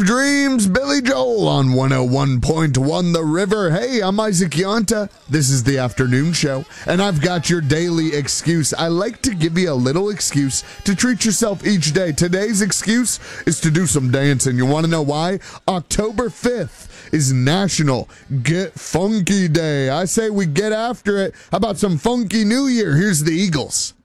Dreams, Billy Joel on 101.1 The River. Hey, I'm Isaac Yonta. This is the afternoon show, and I've got your daily excuse. I like to give you a little excuse to treat yourself each day. Today's excuse is to do some dancing. You want to know why? October 5th is National Get Funky Day. I say we get after it. How about some funky New Year? Here's the Eagles.